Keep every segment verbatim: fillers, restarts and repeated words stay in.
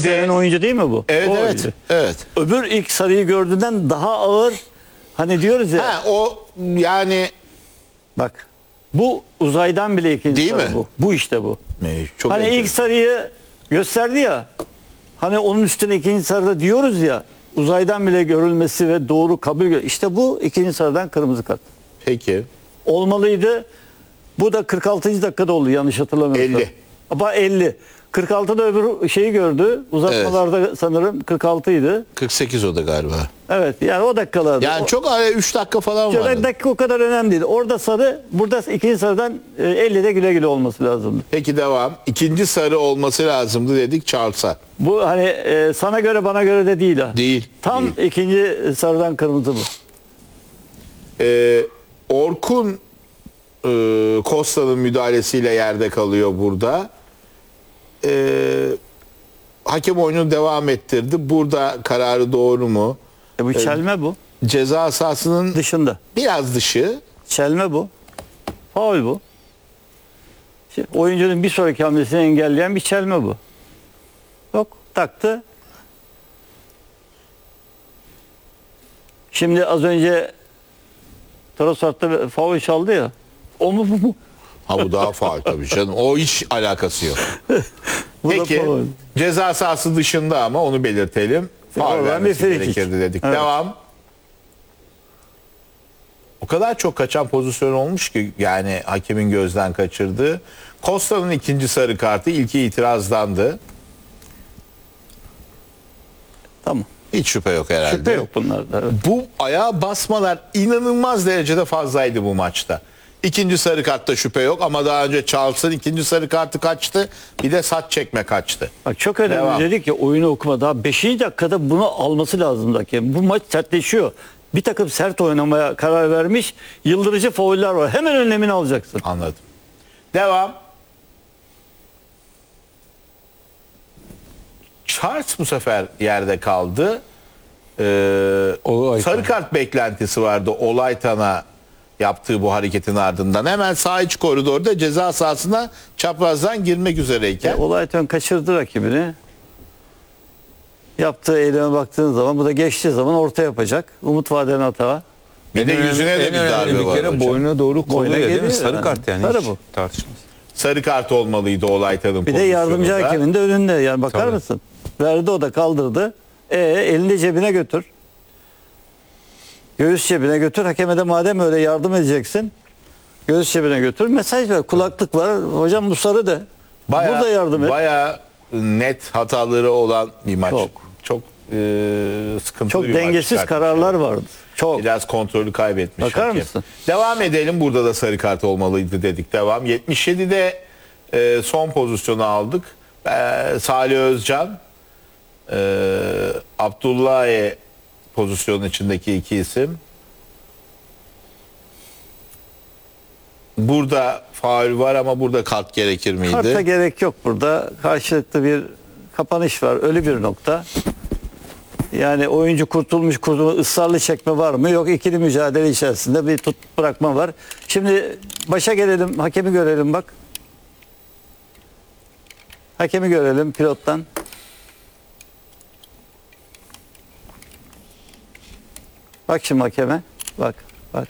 Senin oyuncu değil mi bu? Evet O evet. oyuncu. Evet. Öbür ilk sarıyı gördüğünden daha ağır. Hani diyoruz ya. Ha, o yani Bak. Bu uzaydan bile ikinci Değil sarı mi? bu. Bu işte bu. çok Hani ilk enteresan. sarıyı gösterdi ya. Hani onun üstüne ikinci sarıda diyoruz ya. Uzaydan bile görülmesi ve doğru kabul gör. İşte bu ikinci sarıdan kırmızı kart. Peki. Olmalıydı. Bu da kırk altıncı dakikada oldu yanlış hatırlamıyorsam. elli. Ama elli. kırk altıda öbür şeyi gördü. Uzatmalarda sanırım kırk altı idi. kırk sekiz o da galiba. Evet yani o dakikalarda. Yani o, çok araya üç dakika falan o vardı. dakika o kadar önemli değil. Orada sarı, burada ikinci sarıdan e, ellide güle güle olması lazımdı. Peki devam. İkinci sarı olması lazımdı dedik Charles'a. Bu hani e, sana göre bana göre de değil ha. Değil. Tam değil. ikinci sarıdan kırmızı bu. Ee, Orkun e, Costa'nın müdahalesiyle yerde kalıyor burada. Ee, hakem oyunu devam ettirdi. Burada kararı doğru mu? E, bu çelme bu. Ceza sahasının Dışında. biraz dışı. Çelme bu. Faul bu. Şimdi oyuncunun bir sonraki hamlesini engelleyen bir çelme bu. Yok taktı. Şimdi az önce Trossard'da faul çaldı ya. O mu bu mu? Ha bu daha faul tabii canım. O hiç alakası yok. Bu da Peki faul. ceza sahası dışında ama onu belirtelim. Faul Oradan vermesi bir free kick. gerekirdi dedik. Evet. Devam. O kadar çok kaçan pozisyon olmuş ki yani hakemin gözden kaçırdığı. Costa'nın ikinci sarı kartı ilki itirazdandı. Tamam. Hiç şüphe yok herhalde. Şüphe yok bunlarda. Evet. Bu ayağa basmalar inanılmaz derecede fazlaydı bu maçta. İkinci sarı kartta şüphe yok ama daha önce Charles'ın ikinci sarı kartı kaçtı. Bir de saç çekme kaçtı. Bak çok önemli Devam. dedik ya oyunu okuma. Daha beşinci dakikada bunu alması lazım hakem. Bu maç sertleşiyor. Bir takım sert oynamaya karar vermiş. Yıldırıcı fauller var. Hemen önlemini alacaksın. Anladım. Devam. Charles bu sefer yerde kaldı. Ee, Olaytan. sarı kart beklentisi vardı Olaytan'a yaptığı bu hareketin ardından. Hemen sağ iç koridorda ceza sahasına çaprazdan girmek üzereyken. E, Olayton kaçırdı rakibini. Yaptığı eyleme baktığın zaman bu da geçtiği zaman orta yapacak. Umut vadeden hata. bir de yüzüne de En bir önemli darbe bir var kere hocam. boynuna doğru Boyuna koluyla değil mi? geliyor Sarı yani. kart yani. Sarı hiç bu. tartışmaz. Sarı kart olmalıydı Olaytan'ın Bir de yardımcı pozisyonunda. hakemin de önünde. Yani bakar Tabii. mısın? Verdi o da kaldırdı. E elini de cebine götür. Göğüs cebine götür. Hakeme de madem öyle yardım edeceksin. Göğüs cebine götür. Mesaj ver. Kulaklık var. Hocam bu sarı de. Bayağı, Burada yardım et. bayağı net hataları olan bir maç. Çok. Çok e, sıkıntılı Çok bir maç dengesiz çıkartmış. kararlar vardı. Çok. Biraz kontrolü kaybetmiş. Bakar hakem. mısın? Devam edelim. Burada da sarı kart olmalıydı dedik. Devam. yetmiş yedide e, son pozisyonu aldık. E, Salih Özcan, e, Abdullahi pozisyonun içindeki iki isim. Burada faul var ama burada kart gerekir miydi? Karta gerek yok burada. Karşılıklı bir kapanış var. Ölü bir nokta. Yani oyuncu kurtulmuş kurtulmuş ısrarlı çekme var mı? Yok, ikili mücadele içerisinde bir tut bırakma var. Şimdi başa gelelim. Hakemi görelim bak. Hakemi görelim pilottan. Bak şimdi hakeme. Bak bak.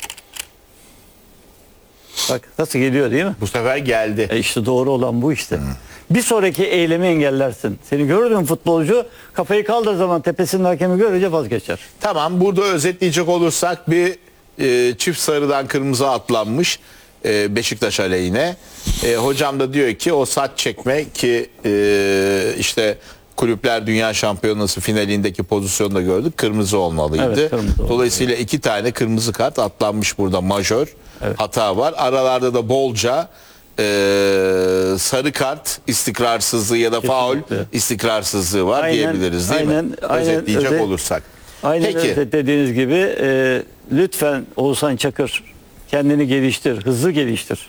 Bak nasıl geliyor değil mi? Bu sefer geldi. E işte doğru olan bu işte. Bir sonraki eylemi engellersin. Seni gördüğün futbolcu kafayı kaldığı zaman tepesinde hakemi görünce vazgeçer. Tamam, burada özetleyecek olursak bir e, çift sarıdan kırmızı atlanmış e, Beşiktaş aleyhine. E, hocam da diyor ki o saç çekme ki e, işte Kulüpler Dünya Şampiyonası finalindeki pozisyonda gördük. Kırmızı olmalıydı. Evet, kırmızı oldu. Dolayısıyla iki tane kırmızı kart atlanmış burada, majör hata var. Aralarda da bolca e, sarı kart istikrarsızlığı ya da faul Kesinlikle. istikrarsızlığı var Aynen, diyebiliriz değil aynen, mi? aynen, Özetleyecek özet- olursak. Aynen Peki. dediğiniz gibi e, lütfen Oğuzhan Çakır kendini geliştir, hızlı geliştir.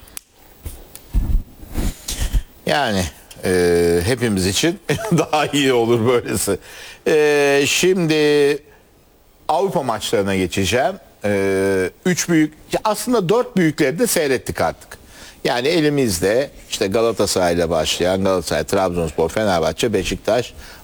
Yani e, hepimiz için daha iyi olur böylesi. E, şimdi Avrupa maçlarına geçeceğim. E, üç büyük, aslında dört büyükleri de seyrettik artık. Yani elimizde işte Galatasaray ile başlayan Galatasaray, Trabzonspor, Fenerbahçe, Beşiktaş,